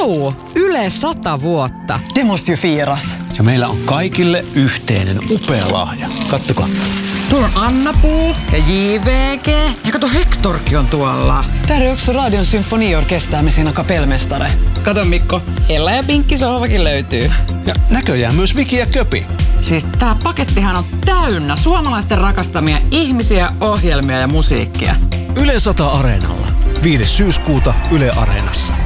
Vau! Yle 100 vuotta. Det måste ju firas. Ja meillä on kaikille yhteinen upea lahja. Kattokaa. Tuolla on Anna-Puu ja JVG. Ja kato, Hectorkin on tuolla. Täällä on yksi Radion symfoniorkestää med sina kapellmästare. Kato Mikko, Hella ja Pinkki sohvakin löytyy. Ja näköjään myös Viki ja Köpi. Siis tää pakettihan on täynnä suomalaisten rakastamia ihmisiä, ohjelmia ja musiikkia. Yle 100 Areenalla. 5. syyskuuta Yle Areenassa.